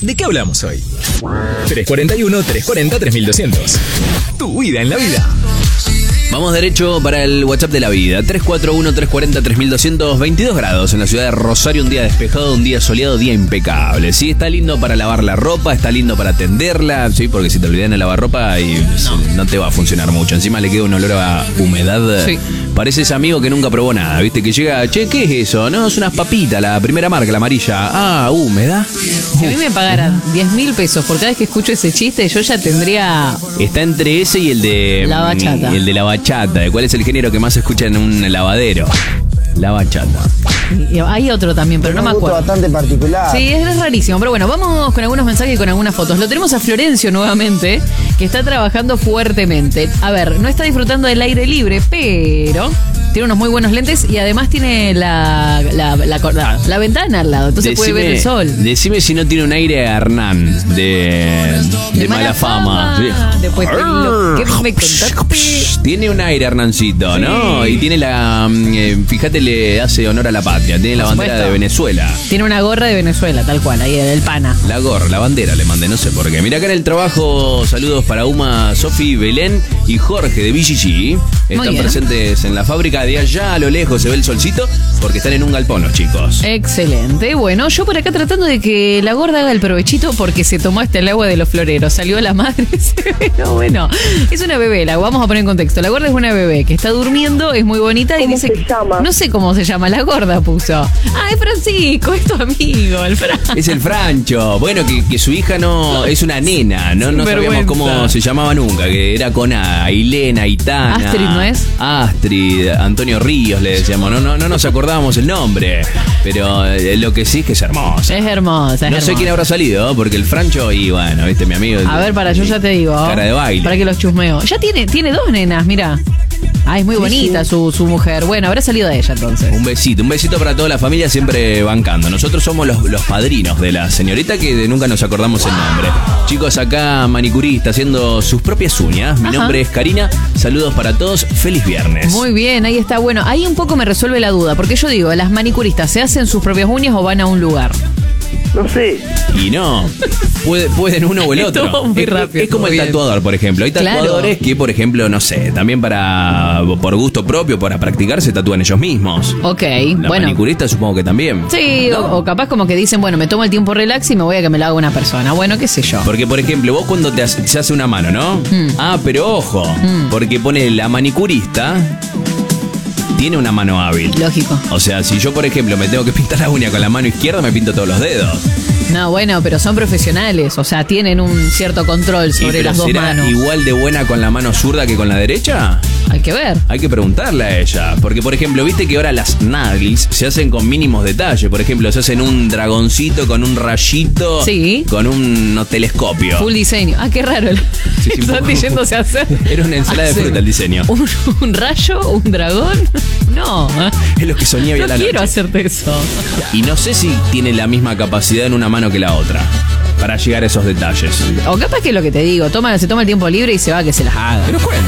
¿De qué hablamos hoy? 341-340-3200. Tu vida en la vida. Vamos derecho para el WhatsApp de la vida. 341-340-3200. 22 grados en la ciudad de Rosario. Un día despejado, un día soleado, día impecable. Sí, está lindo para lavar la ropa, está lindo para tenderla. Sí, porque si te olvidas de lavar ropa y no te va a funcionar mucho. Encima le queda un olor a humedad. Sí. Parece ese amigo que nunca probó nada, ¿viste? Que llega, che, ¿qué es eso? No, es unas papitas, la primera marca, la amarilla. Ah, ¿me Si a mí me pagaran 10.000 pesos por cada vez que escucho ese chiste, yo ya tendría... Está entre ese y el de... La bachata. El de la bachata. ¿Cuál es el género que más se escucha en un lavadero? La bachata. Y hay otro también, pero no me acuerdo. Un gusto bastante particular. Sí, es rarísimo. Pero bueno, vamos con algunos mensajes y con algunas fotos. Lo tenemos a Florencio nuevamente, que está trabajando fuertemente. A ver, no está disfrutando del aire libre, pero tiene unos muy buenos lentes y además tiene la ventana al lado. Entonces puede ver el sol. Decime si no tiene un aire a Hernán de mala fama. Después ¿qué me contaste? Tiene un aire Hernancito, ¿no? Y tiene fíjate, le hace honor a la patria. Tiene la bandera de Venezuela. Tiene una gorra de Venezuela, tal cual, ahí del pana. La gorra, la bandera le mandé, no sé por qué. Mira acá en el trabajo, saludos para Uma, Sofi, Belén y Jorge de BGG. Están presentes en la fábrica. De allá a lo lejos se ve el solcito porque están en un galpón los chicos. Excelente. Bueno, yo por acá tratando de que la gorda haga el provechito porque se tomó hasta el agua de los floreros. Salió la madre. Bueno, es una bebé, la vamos a poner en contexto. La gorda es una bebé que está durmiendo, es muy bonita y dice... ¿Cómo se llama? No sé cómo se llama, la gorda puso. Ah, es Francisco, es tu amigo, el Francho. Es el Francho. Bueno, que su hija no es una nena, no sabíamos cómo se llamaba nunca, que era con A, Ailena, Itana. Astrid, ¿no es? Astrid, Antonio Ríos le decíamos, no nos acordábamos el nombre, pero lo que sí es que es hermosa. Es hermosa, No sé quién habrá salido, porque el Francho, y bueno, viste, mi amigo. A ver, yo ya te digo. Cara de baile. Para que los chusmeo. Ya tiene dos nenas, mira. Ah, es muy bonita su mujer. Bueno, habrá salido de ella entonces. Un besito para toda la familia, siempre bancando. Nosotros somos los padrinos de la señorita que nunca nos acordamos el nombre. Chicos, acá manicurista haciendo sus propias uñas. Mi nombre es Karina. Saludos para todos. Feliz viernes. Muy bien, ahí está. Bueno, ahí un poco me resuelve la duda, porque yo digo, ¿las manicuristas se hacen sus propias uñas o van a un lugar? No sé. Y no, pueden uno o el otro. Es como el tatuador, por ejemplo. Hay tatuadores que, por ejemplo, no sé, también por gusto propio, para practicar, se tatúan ellos mismos. Ok, la manicurista supongo que también. Sí, ¿no? o capaz como que dicen, bueno, me tomo el tiempo relax y me voy a que me lo haga una persona. Bueno, qué sé yo. Porque, por ejemplo, vos cuando se hace una mano, ¿no? Ah, pero ojo, porque pone la manicurista... Tiene una mano hábil. Lógico. O sea, si yo, por ejemplo, me tengo que pintar la uña con la mano izquierda, me pinto todos los dedos. No, bueno, pero son profesionales. O sea, tienen un cierto control sobre las dos manos. ¿Igual de buena con la mano zurda que con la derecha? Hay que ver. Hay que preguntarle a ella. Porque, por ejemplo, viste que ahora las nails se hacen con mínimos detalles. Por ejemplo, se hacen un dragoncito con un rayito. Sí. Con un telescopio. Full diseño. Ah, qué raro. Sí, están diciéndose hacer. Era una ensalada de fruta el diseño. ¿Un rayo? ¿Un dragón? No. Es lo que soñé hoy a la noche. No quiero hacerte eso. Y no sé si tiene la misma capacidad en una mano que la otra para llegar a esos detalles. O capaz que es lo que te digo, se toma el tiempo libre y se va a que se las haga. Pero